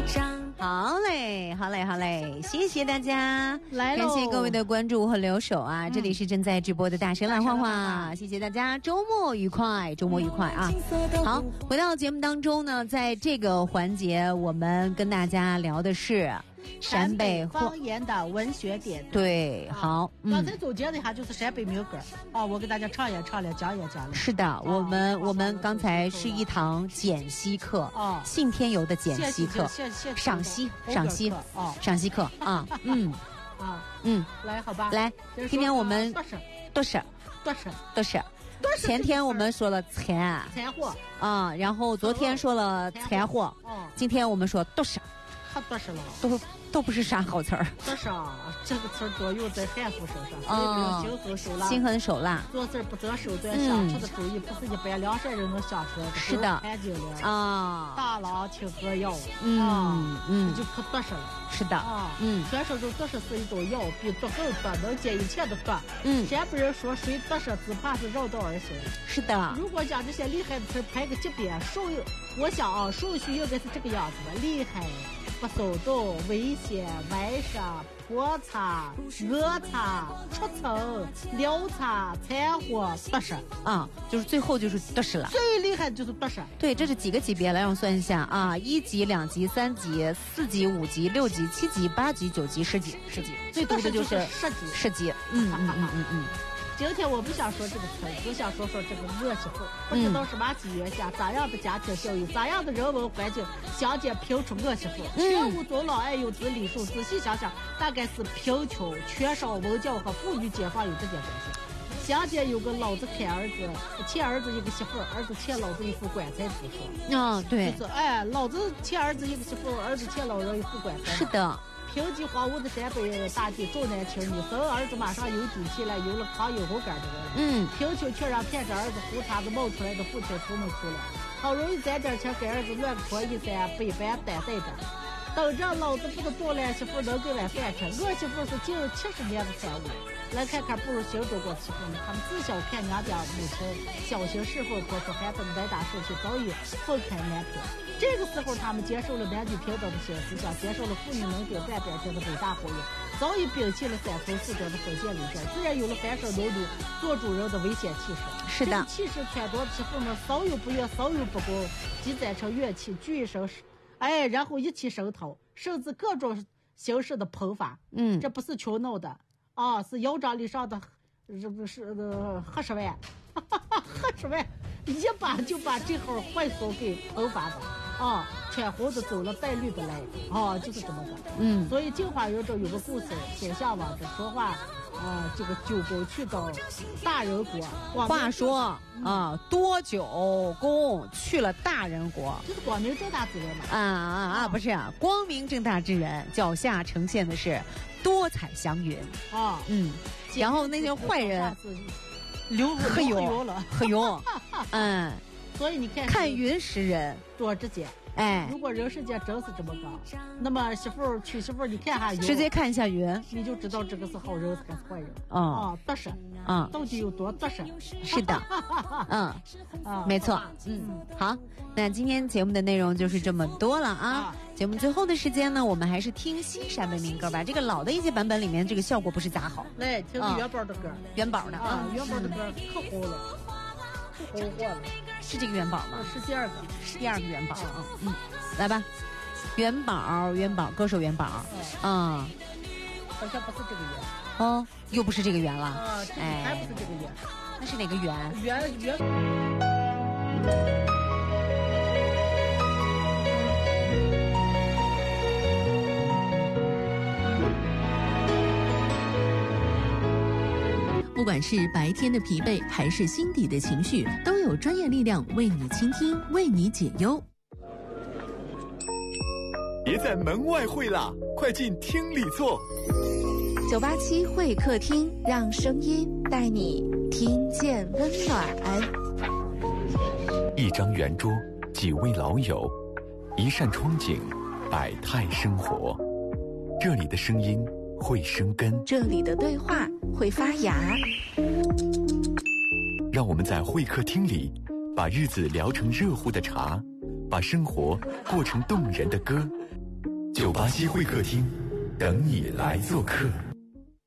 好嘞，好嘞，好嘞，谢谢大家， 来喽！ 感谢各位的关注和留守啊！这里是正在直播的大声浪画画，谢谢大家，周末愉快，周末愉快啊！好，回到节目当中呢，在这个环节，我们跟大家聊的是陕北方言的文学点。 对，好， 刚才总结了一下，就是陕北民歌啊，我给大家唱也唱了，讲也讲了。 是的，我们刚才是一堂简析课啊，信天游的简析课，赏析课啊， 来，好吧， 来，今天我们多少？前天我们说了财货啊，然后昨天说了财货，今天我们说多少？ 还多少了？ 都不是啥好词儿。 多少这个词儿多用在汉服身上，所以不用心狠手辣， 做事不择手段，想出的主意不是一般梁山人能想出来的。 是的， 看久了啊， 大郎请喝药，就可多少了。 是的， 传说中多少是一种药，比毒更毒，能解一切的毒。陕北人说谁多少，只怕是绕道而行。 是的， 如果将这些厉害的词排个级别，我想啊，顺序应该是这个样子的：厉害、不手动、危险、完杀、破擦、讹擦、出层、撩擦、残火、多少啊，就是最后就是多少了。 最厉害的就是多少。 对，这是几个级别来让我算一下啊：1级、2级、3级、4级、5级、6级、7级、8级、9级、10级，最多的就是10级。 今天我不想说这个词，只想说这个恶媳妇。不知道什么机缘下，咋样的家庭教育，咋样的人文环境，乡间评出恶媳妇。全无尊老爱幼子礼数，仔细想想，大概是贫穷、缺少文教和妇女解放有这点关系。乡间有个老子看儿子，欠儿子一个媳妇，儿子欠老子一副棺材之说。 对， 就是老子欠儿子一个媳妇，儿子欠老人一副棺材。 是的。 贫瘠荒芜的陕北大地重男轻女，生儿子马上有底气了，有了扛有后杆的人了。贫穷却让盼着儿子胡茬子冒出来的父亲出门出来，好容易攒点钱给儿子乱脱一衫，北班担待着，等着老子不是做烂媳妇能给碗饭吃。恶媳妇是近70年的产物，来看看不如新中国媳妇们，他们自小看娘家母亲小型侍奉婆婆，孩子们来打手心早已愤慨难平。这个时候他们接受了男女平等的新思想，接受了妇女能顶半边天的伟大婚姻，早已摒弃了3头4脚的封建礼教，自然有了翻身农奴做主人的危险气势。 是的， 这个气势传多的媳妇们稍有不悦，稍有不公，积攒成怨气，聚一声然后一起声讨，甚至各种形式的喷发。这不是穷闹的啊，是腰章里上的何十万一把就把这号坏手给喷发的啊，穿红的走了，带绿的来啊，就是这么个。所以镜花园中有个故事，写下往这说话这个九公去到大人国。 话说多九公去了大人国， 就是光明正大之人嘛。 不是光明正大之人，脚下呈现的是多彩祥云然后那些坏人喝油了，所以你看云识人多直接。如果人世间真是这么高，那么娶媳妇你看下云， 直接看一下云， 你就知道这个是好人还是坏人得失到底有多得失。 是的没错。好，那今天节目的内容就是这么多了啊。节目最后的时间呢，我们还是听新陕北民歌吧。这个老的一些版本里面，这个效果不是咋好。 来听元宝的歌， 元宝的元宝的歌可红了，可红火了。 是这个元宝吗？ 是第二个元宝来吧，元宝，歌手元宝好像不是这个元又不是这个元了还不是这个元， 那是哪个元？ 元不管是白天的疲惫，还是心底的情绪，都有专业力量为你倾听，为你解忧。 别在门外会啦，快进厅里坐。 987会客厅，让声音带你听见温暖。 一张圆桌，几位老友，一扇窗景，百态生活。这里的声音会生根， 这里的对话会发芽。 让我们在会客厅里，把日子聊成热乎的茶，把生活过成动人的歌， 987会客厅，等你来做客。